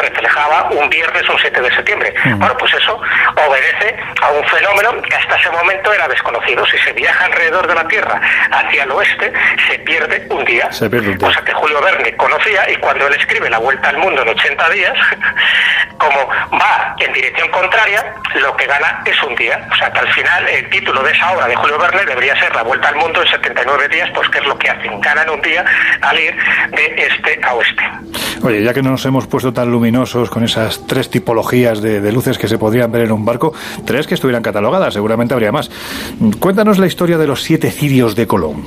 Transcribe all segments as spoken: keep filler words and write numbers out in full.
reflejaba un viernes o un siete de septiembre. Mm. Bueno, pues eso obedece a un fenómeno que hasta ese momento era desconocido. Si se viaja alrededor de la Tierra hacia el oeste, se pierde un día. Se pierde un día. Cosa que Julio Verne conocía, y cuando él escribe La Vuelta al Mundo en ochenta días, como va en dirección contraria, lo que gana es un día. O sea que al final el título de esa obra de Julio Verne debería ser La Vuelta al Mundo en setenta y nueve días, pues que es lo que hacen, ganan un día al ir de este a oeste. Oye, ya que nos hemos puesto tan luminosos con esas tres tipologías de, de luces que se podrían ver en un barco, tres que estuvieran catalogadas, seguramente habría más. Cuéntanos la historia de los siete cirios de Colón.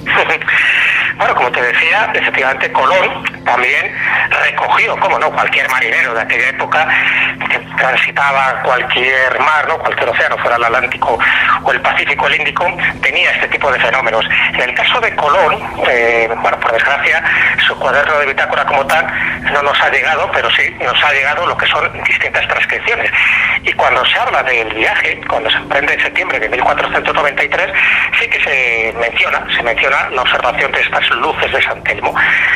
Bueno, como te decía, efectivamente Colón también recogió, como no, cualquier marinero de aquella época que transitaba cualquier mar, no, cualquier océano, fuera el Atlántico o el Pacífico, el Índico, tenía este tipo de fenómenos. En el caso de Colón, eh, bueno, por desgracia, su cuaderno de bitácora como tal no nos ha llegado, pero sí nos ha llegado lo que son distintas transcripciones. Y cuando se habla del viaje, cuando se emprende en septiembre de mil cuatrocientos noventa y tres, sí que se menciona, se menciona la observación de estas luces de San Telmo.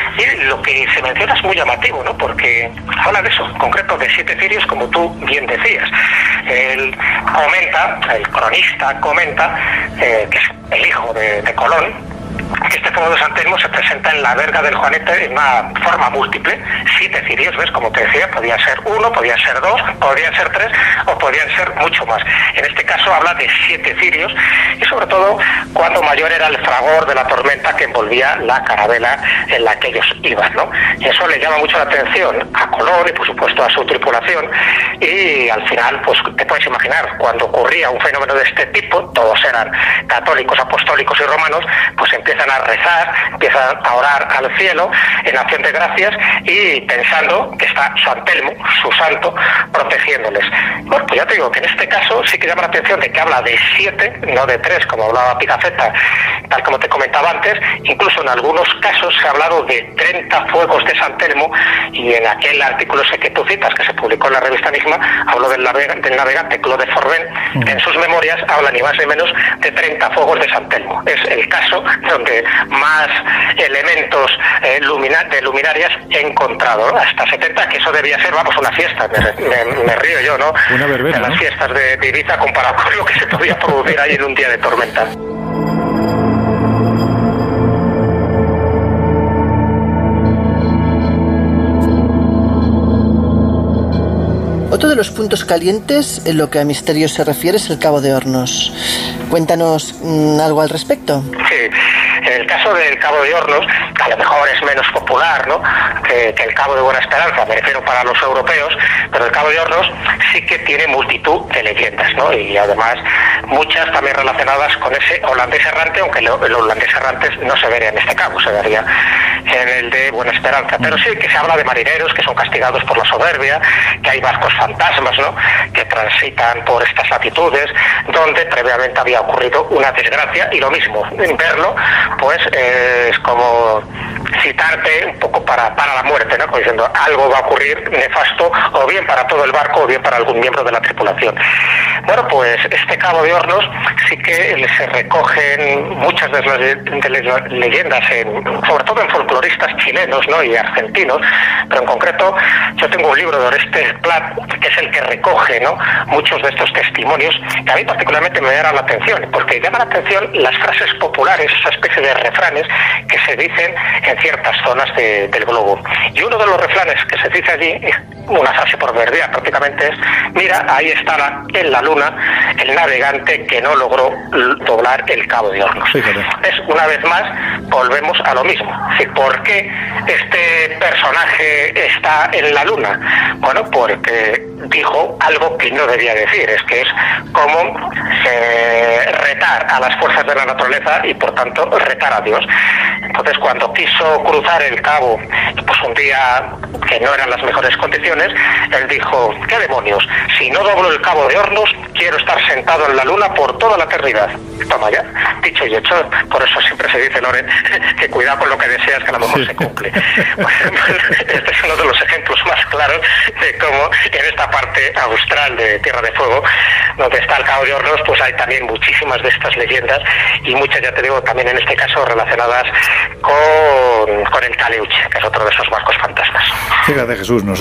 Y lo que se menciona es muy llamativo, ¿no? Porque habla de eso, en concreto de siete cirios, como tú bien decías. Él comenta, el cronista comenta, eh, que es el hijo de, de Colón, que este fuego de San Telmo se presenta en la verga del Juanete en una forma múltiple, siete cirios, ¿ves? Como te decía, podía ser uno, podía ser dos, podían ser tres o podían ser mucho más. En este caso habla de siete cirios, y sobre todo cuando mayor era el fragor de la tormenta que envolvía la carabela en la que ellos iban, ¿no? Y eso le llama mucho la atención a Colón y por supuesto a su tripulación, y al final, pues te puedes imaginar, cuando ocurría un fenómeno de este tipo, todos eran católicos, apostólicos y romanos, pues empiezan a rezar, empiezan a orar al cielo en acción de gracias y pensando que está San Telmo, su santo, protegiéndoles. Bueno, pues ya te digo que en este caso sí que llama la atención de que habla de siete, no de tres, como hablaba Pigafetta, tal como te comentaba antes. Incluso en algunos casos se ha hablado de treinta fuegos de San Telmo, y en aquel artículo ese que tú citas, que se publicó en la revista Enigma, habló del, navega, del navegante Claude Forbin, mm. que en sus memorias habla ni más ni menos de treinta fuegos de San Telmo. Es el caso donde más elementos eh, lumina, de luminarias he encontrado, ¿no? Hasta setenta, que eso debía ser, vamos, una fiesta, me, me, me río yo, ¿no? Una verbena, de las ¿no? fiestas de, de Ibiza comparado con lo que se podía producir ahí en un día de tormenta. Otro de los puntos calientes en lo que a misterios se refiere es el Cabo de Hornos. Cuéntanos mmm, algo al respecto. Sí, en el caso del Cabo de Hornos, a lo mejor es menos popular, ¿no?, que, que el Cabo de Buena Esperanza, me refiero para los europeos, pero el Cabo de Hornos sí que tiene multitud de leyendas, ¿no? Y además muchas también relacionadas con ese holandés errante, aunque el, el holandés errante no se vería en este cabo, se vería en el de Buena Esperanza. Pero sí que se habla de marineros que son castigados por la soberbia, que hay barcos fantasmas, ¿no?, que transitan por estas latitudes, donde previamente había ocurrido una desgracia, y lo mismo, en verlo, pues eh, es como citarte un poco para, para la muerte, ¿no?, como diciendo algo va a ocurrir nefasto, o bien para todo el barco, o bien para algún miembro de la tripulación. Bueno, pues este Cabo de Hornos sí que se recogen muchas de las, de las leyendas, en, sobre todo en folcloristas chilenos, ¿no?, y argentinos, pero en concreto yo tengo un libro de Orestes Plat, que es el que recoge, ¿no?, muchos de estos testimonios, que a mí particularmente me llaman la atención, porque llama la atención las frases populares, esa especie de refranes que se dicen en ciertas zonas de, del globo. Y uno de los refranes que se dice allí, una frase proverbial prácticamente, es: mira, ahí está en la luna el navegante que no logró doblar el Cabo de Hornos. Fíjate. Es, una vez más, volvemos a lo mismo. ¿Por qué este personaje está en la luna? Bueno, porque dijo algo que no debía decir, es que es como eh, retar a las fuerzas de la naturaleza y por tanto retar a Dios. Entonces, cuando quiso cruzar el cabo, pues un día que no eran las mejores condiciones, él dijo: ¿qué demonios? Si no doblo el Cabo de Hornos, quiero estar sentado en la luna por toda la eternidad. Toma ya, dicho y hecho. Por eso siempre se dice, Loren, que cuidado con lo que deseas, que a lo mejor sí se cumple. Este es uno de los ejemplos más claros de cómo en esta parte austral de Tierra de Fuego, donde está el Cabo de Hornos, pues hay también muchísimas de estas leyendas, y muchas, ya te digo, también en este caso relacionadas con, con el Caleuche, que es otro de esos barcos fantasmas. Fíjate, Jesús, nos